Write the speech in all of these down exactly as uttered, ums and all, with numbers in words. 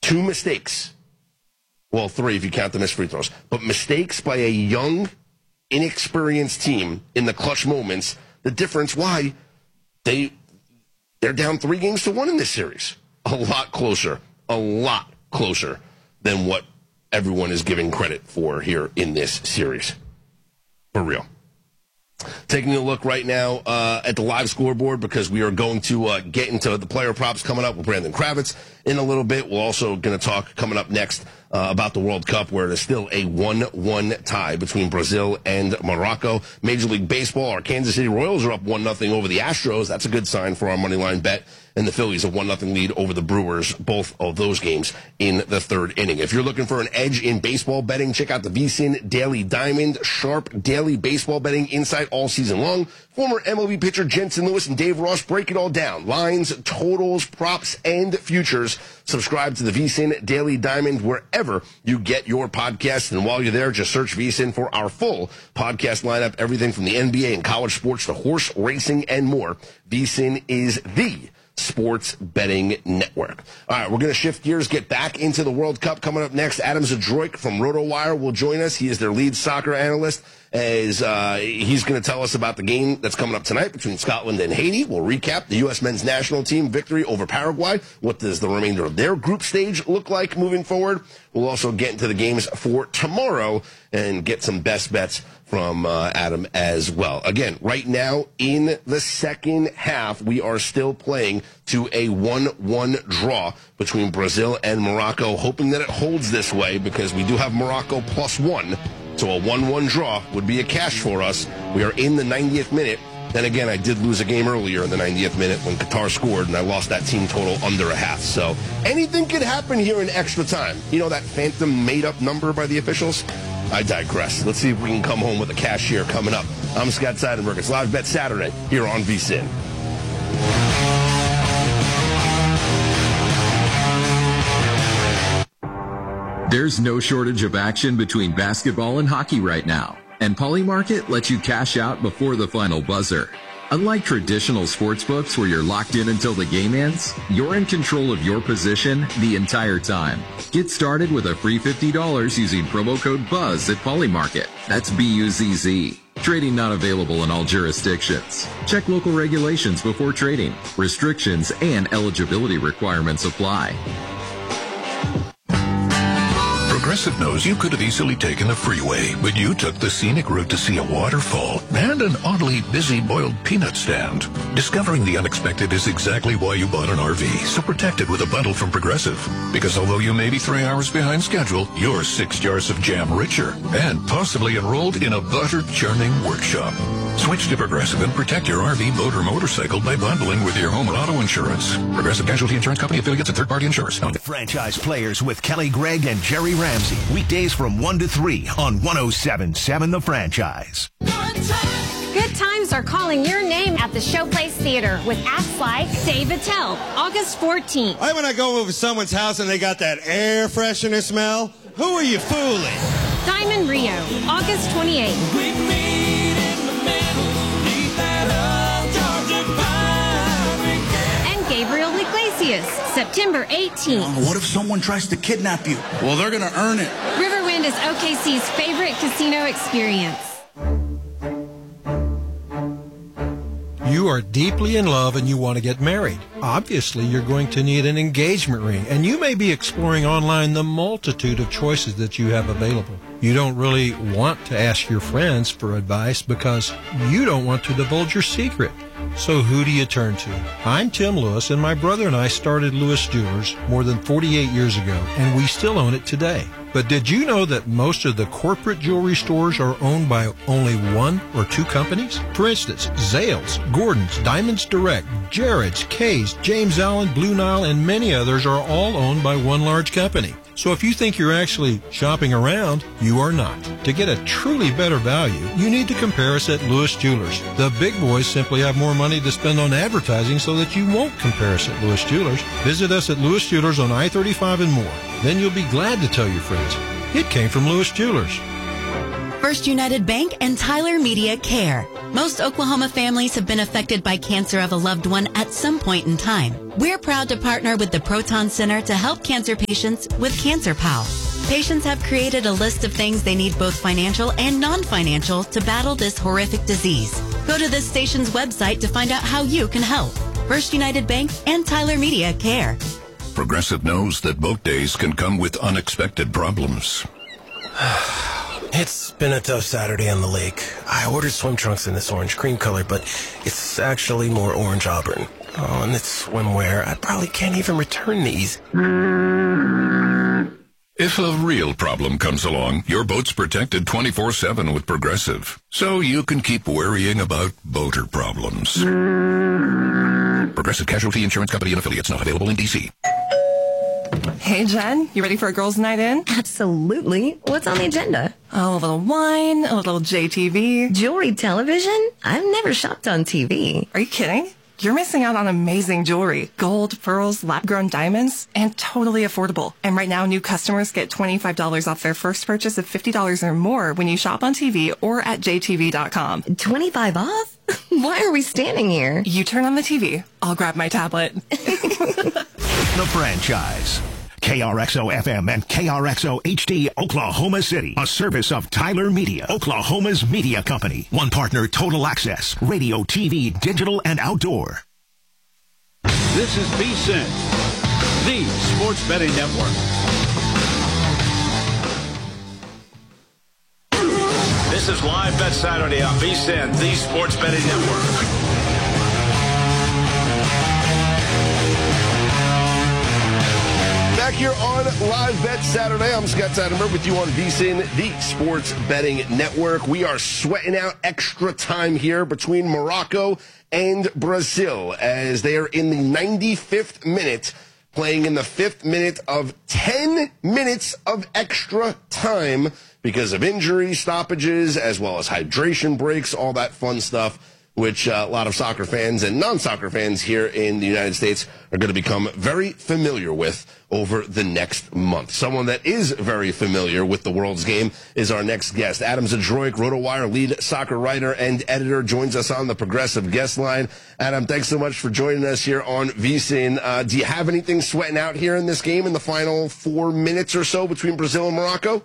two mistakes. Well, three if you count the missed free throws. But mistakes by a young, inexperienced team in the clutch moments, the difference why they, they're down three games to one in this series. A lot closer, a lot closer than what everyone is giving credit for here in this series. For real. Taking a look right now uh, at the live scoreboard because we are going to uh, get into the player props coming up with Brandon Kravitz in a little bit. We're also going to talk coming up next uh, about the World Cup where there's still a one one tie between Brazil and Morocco. Major League Baseball, our Kansas City Royals are up one nothing over the Astros. That's a good sign for our money line bet. And the Phillies a one nothing lead over the Brewers, both of those games in the third inning. If you're looking for an edge in baseball betting, check out the V S I N Daily Diamond, sharp daily baseball betting insight all season long. Former M L B pitcher Jensen Lewis and Dave Ross break it all down. Lines, totals, props, and futures. Subscribe to the V S I N Daily Diamond wherever you get your podcasts. And while you're there, just search V S I N for our full podcast lineup, everything from the N B A and college sports to horse racing and more. V S I N is the sports betting network. All right, we're going to shift gears, get back into the World Cup. Coming up next, Adam Zadroik from RotoWire will join us. He is their lead soccer analyst. As uh, he's going to tell us about the game that's coming up tonight between Scotland and Haiti. We'll recap the U S men's national team victory over Paraguay. What does the remainder of their group stage look like moving forward? We'll also get into the games for tomorrow and get some best bets from uh, Adam as well. Again, right now in the second half, we are still playing to a one one draw between Brazil and Morocco, hoping that it holds this way because we do have Morocco plus one. So a one one draw would be a cash for us. We are in the ninetieth minute. Then again, I did lose a game earlier in the ninetieth minute when Qatar scored, and I lost that team total under a half. So anything could happen here in extra time. You know that phantom made-up number by the officials? I digress. Let's see if we can come home with a cash here coming up. I'm Scott Seidenberg. It's Live Bet Saturday here on V S I N. There's no shortage of action between basketball and hockey right now, and Polymarket lets you cash out before the final buzzer. Unlike traditional sportsbooks where you're locked in until the game ends, you're in control of your position the entire time. Get started with a free fifty dollars using promo code BUZZ at Polymarket. That's B U Z Z. Trading not available in all jurisdictions. Check local regulations before trading. Restrictions and eligibility requirements apply. Progressive knows you could have easily taken the freeway, but you took the scenic route to see a waterfall and an oddly busy boiled peanut stand. Discovering the unexpected is exactly why you bought an R V, so protect it with a bundle from Progressive. Because although you may be three hours behind schedule, you're six jars of jam richer and possibly enrolled in a butter churning workshop. Switch to Progressive and protect your R V, boat, or motorcycle by bundling with your home and auto insurance. Progressive Casualty Insurance Company, affiliates, and third-party insurers. Franchise Players with Kelly Gregg and Jerry Ramsey. Weekdays from one to three on one oh seven point seven The Franchise. Good times are calling your name at the Showplace Theater with acts like Dave Attell, August fourteenth. Right when I go over to someone's house and they got that air freshener smell, who are you fooling? Diamond Rio, August twenty-eighth. We meet in the middle, need that and Gabriel Iglesias, September eighteenth. What if someone tries to kidnap you? Well, they're going to earn it. Riverwind is O K C's favorite casino experience. You are deeply in love and you want to get married. Obviously, you're going to need an engagement ring, and you may be exploring online the multitude of choices that you have available. You don't really want to ask your friends for advice because you don't want to divulge your secret. So who do you turn to? I'm Tim Lewis, and my brother and I started Lewis Jewelers more than forty-eight years ago, and we still own it today. But did you know that most of the corporate jewelry stores are owned by only one or two companies? For instance, Zales, Gordon's, Diamonds Direct, Jared's, Kay's, James Allen, Blue Nile, and many others are all owned by one large company. So if you think you're actually shopping around, you are not. To get a truly better value, you need to compare us at Lewis Jewelers. The big boys simply have more money to spend on advertising so that you won't compare us at Lewis Jewelers. Visit us at Lewis Jewelers on I thirty-five and more. Then you'll be glad to tell your friends. It came from Lewis Jewelers. First United Bank, and Tyler Media Care. Most Oklahoma families have been affected by cancer of a loved one at some point in time. We're proud to partner with the Proton Center to help cancer patients with Cancer Pal. Patients have created a list of things they need, both financial and non-financial, to battle this horrific disease. Go to this station's website to find out how you can help. First United Bank and Tyler Media Care. Progressive knows that boat days can come with unexpected problems. It's been a tough Saturday on the lake. I ordered swim trunks in this orange cream color, but it's actually more orange auburn. Oh, and it's swimwear. I probably can't even return these. If a real problem comes along, your boat's protected twenty-four seven with Progressive, so you can keep worrying about boater problems. Progressive Casualty Insurance Company and Affiliates, not available in D C. Hey, Jen, you ready for a girls' night in? Absolutely. What's on the agenda? Oh, a little wine, a little J T V. Jewelry television? I've never shopped on T V. Are you kidding? You're missing out on amazing jewelry. Gold, pearls, lab-grown diamonds, and totally affordable. And right now, new customers get twenty-five dollars off their first purchase of fifty dollars or more when you shop on T V or at J T V dot com. twenty-five off? Why are we standing here? You turn on the T V. I'll grab my tablet. The franchise. K R X O F M and K R X O H D, Oklahoma City. A service of Tyler Media, Oklahoma's media company. One partner, Total Access, radio, T V, digital, and outdoor. This is V S I N, the Sports Betting Network. This is Live Bet Saturday on V S I N, the Sports Betting Network. Back here on Live Bet Saturday, I'm Scott Seidenberg with you on V S I N, the Sports Betting Network. We are sweating out extra time here between Morocco and Brazil as they are in the ninety-fifth minute, playing in the fifth minute of ten minutes of extra time because of injuries, stoppages, as well as hydration breaks, all that fun stuff, which uh, a lot of soccer fans and non-soccer fans here in the United States are going to become very familiar with over the next month. Someone that is very familiar with the world's game is our next guest. Adam Zadroik, RotoWire lead soccer writer and editor, joins us on the Progressive guest line. Adam, thanks so much for joining us here on V S I N. Uh, do you have anything sweating out here in this game in the final four minutes or so between Brazil and Morocco?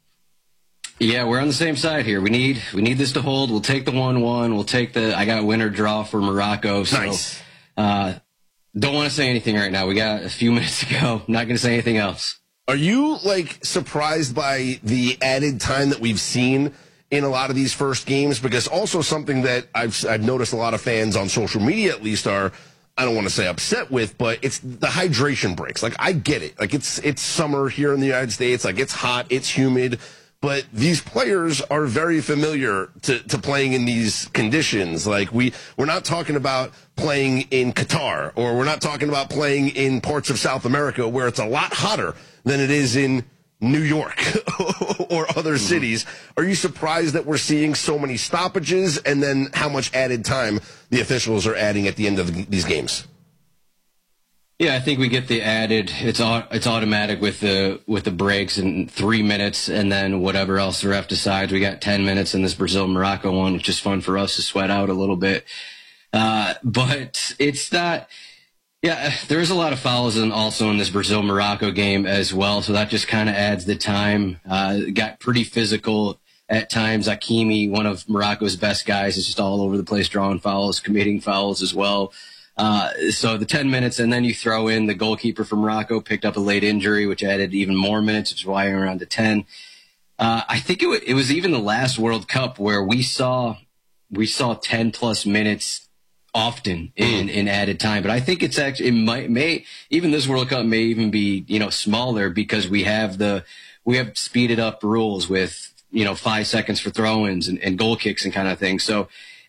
Yeah, we're on the same side here. We need we need this to hold. We'll take the one one. We'll take the I got winner draw for Morocco. So, nice. Uh, don't want to say anything right now. We got a few minutes to go. Not going to say anything else. Are you, like, surprised by the added time that we've seen in a lot of these first games? Because also something that I've I've noticed a lot of fans on social media, at least, are, I don't want to say upset with, but it's the hydration breaks. Like, I get it. Like, it's it's summer here in the United States. Like, it's hot. It's humid. But these players are very familiar to, to playing in these conditions. Like, we, we're not talking about playing in Qatar, or we're not talking about playing in parts of South America where it's a lot hotter than it is in New York or other cities. Are you surprised that we're seeing so many stoppages, and then how much added time the officials are adding at the end of the, these games? Yeah, I think we get the added. It's it's automatic with the with the breaks in three minutes, and then whatever else the ref decides. We got ten minutes in this Brazil Morocco one, which is fun for us to sweat out a little bit. Uh, but it's not. Yeah, there is a lot of fouls in also in this Brazil Morocco game as well, so that just kind of adds the time. Uh, got pretty physical at times. Hakimi, one of Morocco's best guys, is just all over the place, drawing fouls, committing fouls as well. Uh, so the ten minutes, and then you throw in the goalkeeper from Morocco picked up a late injury, which added even more minutes, which is why you're around to ten. Uh, I think it, w- it was even the last World Cup where we saw, we saw ten plus minutes often in, in added time. But I think it's actually, it might, may, even this World Cup may even be, you know, smaller because we have the, we have speeded up rules with, you know, five seconds for throw-ins and, and goal kicks and kind of thing. So,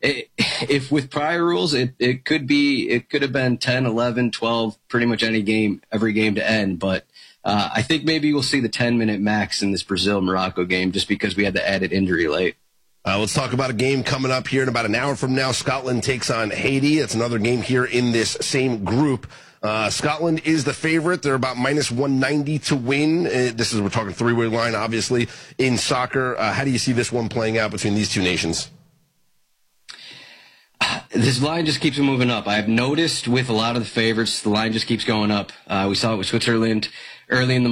if with prior rules, it, it could be, it could have been ten, eleven, twelve, pretty much any game, every game to end. But uh, I think maybe we'll see the ten minute max in this Brazil-Morocco game just because we had the added injury late. Uh, let's talk about a game coming up here in about an hour from now. Scotland takes on Haiti. It's another game here in this same group. Uh, Scotland is the favorite. They're about minus one ninety to win. Uh, this is, we're talking three-way line, obviously, in soccer. Uh, how do you see this one playing out between these two nations? This line just keeps moving up. I've noticed with a lot of the favorites, the line just keeps going up. Uh, we saw it with Switzerland early in the